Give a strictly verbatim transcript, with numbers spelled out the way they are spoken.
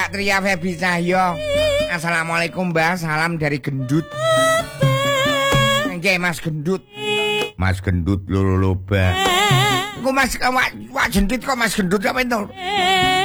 Tria Feby Cahyo. Assalamualaikum Mbah, salam dari Gendut. Nggih Mas Gendut. Mas Gendut lho lho Mbah. Ku Mas wak wak jendit kok Mas Gendut apa itu?